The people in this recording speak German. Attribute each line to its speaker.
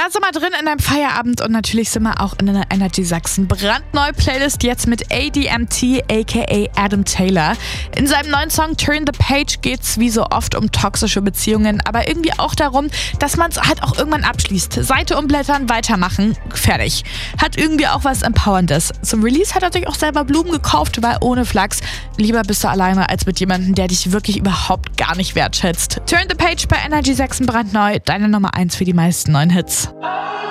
Speaker 1: Da sind wir drin in deinem Feierabend und natürlich sind wir auch in einer Energy Sachsen brandneue Playlist jetzt mit ADMT aka Adam Taylor. In seinem neuen Song Turn the Page geht's wie so oft um toxische Beziehungen, aber irgendwie auch darum, dass man es halt auch irgendwann abschließt. Seite umblättern, weitermachen, fertig. Hat irgendwie auch was Empowerndes. Zum Release hat er sich auch selber Blumen gekauft, weil ohne Flachs lieber bist du alleine als mit jemandem, der dich wirklich überhaupt gar nicht wertschätzt. Turn the Page bei Energy Sachsen brandneu, deine Nummer 1 für die meisten neuen Hits.